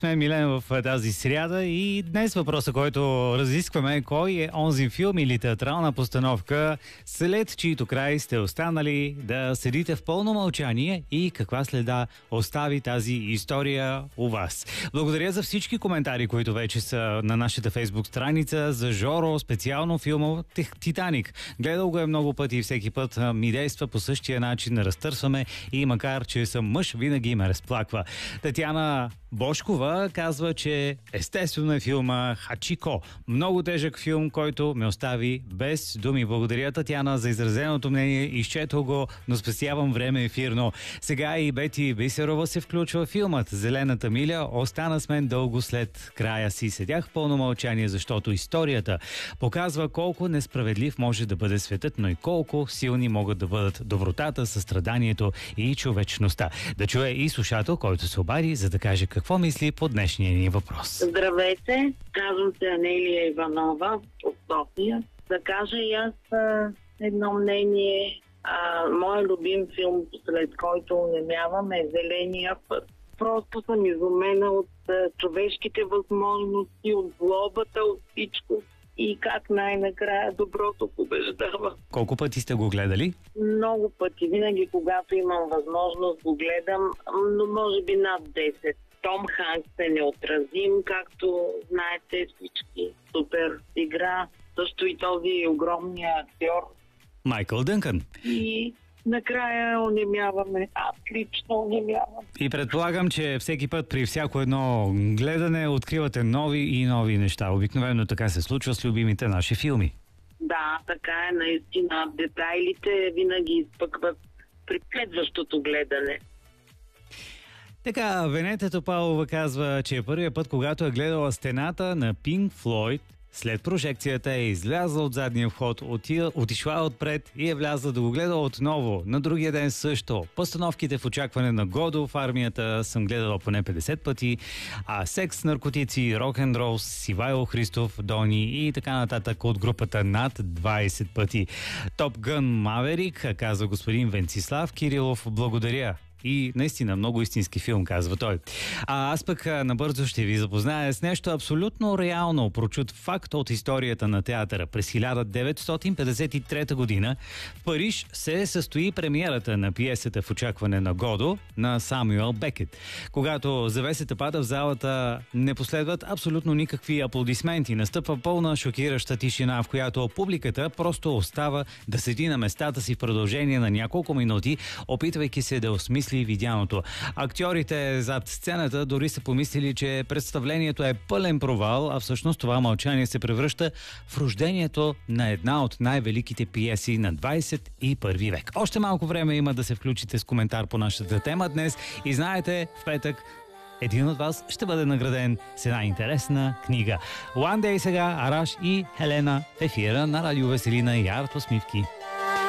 Сме Милен в тази сряда и днес въпроса, който разискваме е кой е онзи филм или театрална постановка, след чието край сте останали да седите в пълно мълчание и каква следа остави тази история у вас. Благодаря за всички коментари, които вече са на нашата фейсбук страница за Жоро, специално филма Титаник. Гледал го е много пъти и всеки път ми действа по същия начин, разтърсваме и макар, че съм мъж, винаги ме разплаква. Татяна Бошкова казва, че естествено е филма Хачико. Много тежък филм, който ме остави без думи. Благодаря, Татяна, за изразеното мнение. Изчетох го, но спестявам време ефирно. Сега и Бети Бисерова се включва в филмът. Зелената миля остана с мен дълго след края си. Седях в пълно мълчание, защото историята показва колко несправедлив може да бъде светът, но и колко силни могат да бъдат добротата, състраданието и човечността. Да чуе и слушател, който се обади, за да каже какво мисли по днешния ни въпрос. Здравейте, казвам се Анелия Иванова от София. Да кажа и аз едно мнение. Моят любим филм, след който онемявам, е Зеления път. Просто съм изумена от човешките възможности, от злобата, от всичко. И как най-накрая доброто побеждава. Колко пъти сте го гледали? Много пъти. Винаги, когато имам възможност, го гледам, но може би над 10. Том Ханкс е неотразим, както знаете всички. Супер игра. Също и този огромния актьор. Майкъл Дънкън. И накрая онемяваме. Аз лично онемявам. И предполагам, че всеки път при всяко едно гледане откривате нови и нови неща. Обикновено така се случва с любимите наши филми. Да, така е наистина. Детайлите винаги изпъкват при следващото гледане. Така, Венета Топалова казва, че е първият път, когато е гледала стената на Пинк Флойд, след прожекцията е излязла от задния вход, отишла отпред и е влязла да го гледа отново. На другия ден също. Постановките в очакване на Годо в армията съм гледала поне 50 пъти, а Секс, наркотици, рок-н-рол с Ивайло Христов, Дони и така нататък от групата над 20 пъти. Топ Гън Маверик, казва господин Венцислав Кирилов, благодаря. И наистина много истински филм, казва той. А аз пък набързо ще ви запозная с нещо абсолютно реално, прочут факт от историята на театъра. През 1953 година в Париж се състои премиерата на пиесата в очакване на Годо на Самюел Бекет. Когато завесата пада в залата, не последват абсолютно никакви аплодисменти. Настъпва пълна шокираща тишина, в която публиката просто остава да седи на местата си в продължение на няколко минути, опитвайки се да осмисли видяното. Актьорите зад сцената дори са помислили, че представлението е пълен провал, а всъщност това мълчание се превръща в рождението на една от най-великите пиеси на 21 век. Още малко време има да се включите с коментар по нашата тема днес и знаете, в петък един от вас ще бъде награден с една интересна книга. One Day сега Араш и Хелена в ефира на Радио Веселина и Арт Усмивки.